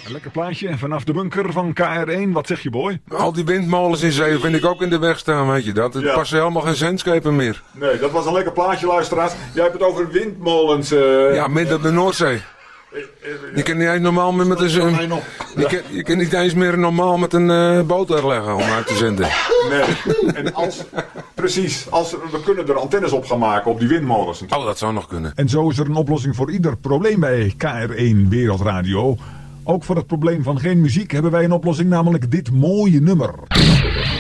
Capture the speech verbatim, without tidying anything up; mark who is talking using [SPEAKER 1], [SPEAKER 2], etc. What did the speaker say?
[SPEAKER 1] Een lekker plaatje. En vanaf de bunker van K R één, wat zeg je, boy?
[SPEAKER 2] Al die windmolens in zee vind ik ook in de weg staan, weet je dat. Het
[SPEAKER 1] Ja.
[SPEAKER 2] passen helemaal geen zandschepen meer.
[SPEAKER 1] Nee, dat was een lekker plaatje, luisteraars. Jij hebt het over windmolens. Uh...
[SPEAKER 2] Ja, midden op de Noordzee. Je kan niet eens normaal meer met een... Je kan, je kan niet eens meer normaal met een uh, boot leggen om uit te zenden.
[SPEAKER 1] Nee, en als... Precies, als, we kunnen er antennes op gaan maken op die windmolens.
[SPEAKER 2] Oh, dat zou nog kunnen.
[SPEAKER 1] En zo is er een oplossing voor ieder probleem bij K R één Wereldradio. Ook voor het probleem van geen muziek hebben wij een oplossing, namelijk dit mooie nummer.